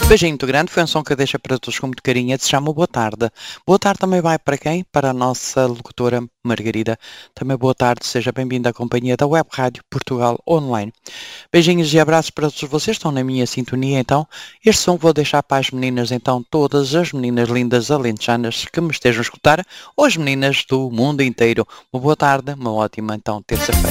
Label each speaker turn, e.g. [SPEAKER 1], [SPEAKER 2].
[SPEAKER 1] Beijinho muito grande, foi um som que eu deixo para todos com muito carinho. A desejar uma boa tarde. Boa tarde também vai para quem? Para a nossa locutora Margarida. Também boa tarde, seja bem-vinda à companhia da Web Rádio Portugal Online. Beijinhos e abraços para todos vocês, estão na minha sintonia então. Este som vou deixar para as meninas então, todas as meninas lindas alentejanas que me estejam a escutar, ou as meninas do mundo inteiro. Uma boa tarde, uma ótima então terça-feira.